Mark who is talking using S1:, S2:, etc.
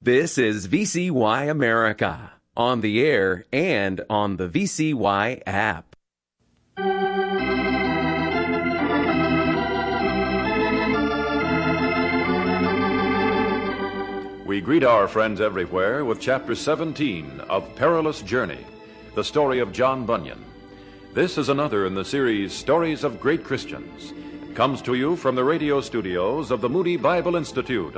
S1: This is VCY America, on the air and on the VCY app.
S2: We greet our friends everywhere with Chapter 17 of Perilous Journey, the story of John Bunyan. This is another in the series Stories of Great Christians. It comes to you from the radio studios of the Moody Bible Institute